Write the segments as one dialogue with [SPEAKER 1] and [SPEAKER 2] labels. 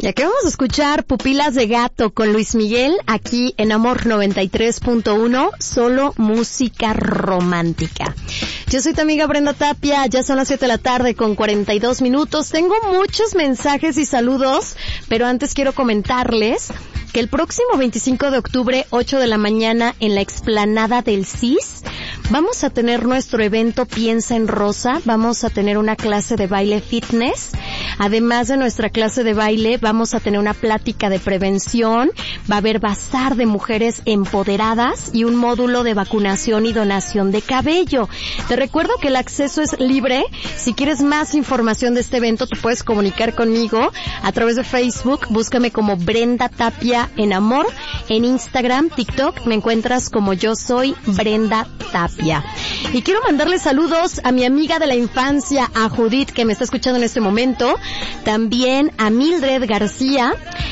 [SPEAKER 1] Y aquí vamos a escuchar Pupilas de Gato con Luis Miguel, aquí en Amor 93.1, solo música romántica. Yo soy tu amiga Brenda Tapia, ya son las 7 de la tarde con 42 minutos. Tengo muchos mensajes y saludos, pero antes quiero comentarles que el próximo 25 de octubre, 8 de la mañana, en la explanada del CIS, vamos a tener nuestro evento Piensa en Rosa. Vamos a tener una clase de baile fitness. Además de nuestra clase de baile, vamos a tener una plática de prevención. Va a haber bazar de mujeres empoderadas y un módulo de vacunación y donación de cabello. Te recuerdo que el acceso es libre. Si quieres más información de este evento, te puedes comunicar conmigo a través de Facebook. Búscame como Brenda Tapia en Amor. En Instagram, TikTok, me encuentras como Yo Soy Brenda Tapia. Y quiero mandarle saludos a mi amiga de la infancia, a Judith, que me está escuchando en este momento. También a Mildred García,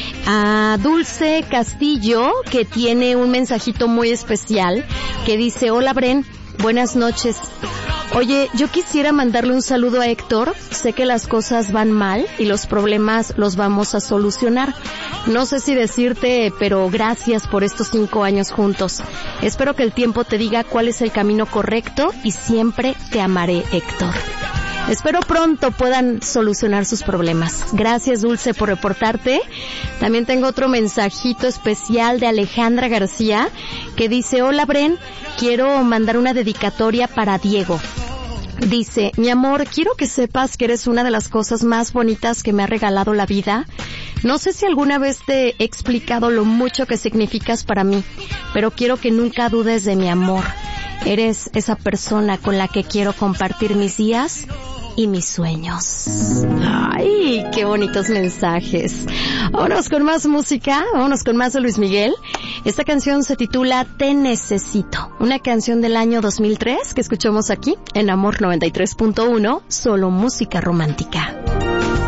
[SPEAKER 1] a Dulce Castillo, que tiene un mensajito muy especial, que dice: hola Bren, buenas noches. Oye, yo quisiera mandarle un saludo a Héctor. Sé que las cosas van mal y los problemas los vamos a solucionar. No sé si decirte, pero gracias por estos 5 años juntos. Espero que el tiempo te diga cuál es el camino correcto y siempre te amaré, Héctor. Espero pronto puedan solucionar sus problemas. Gracias, Dulce, por reportarte. También tengo otro mensajito especial de Alejandra García, que dice: hola Bren, quiero mandar una dedicatoria para Diego. Dice: mi amor, quiero que sepas que eres una de las cosas más bonitas que me ha regalado la vida. No sé si alguna vez te he explicado lo mucho que significas para mí, pero quiero que nunca dudes de mi amor. Eres esa persona con la que quiero compartir mis días y mis sueños. Ay, qué bonitos mensajes. Vámonos con más música, vámonos con más de Luis Miguel. Esta canción se titula Te Necesito, una canción del año 2003 que escuchamos aquí en Amor 93.1, solo música romántica.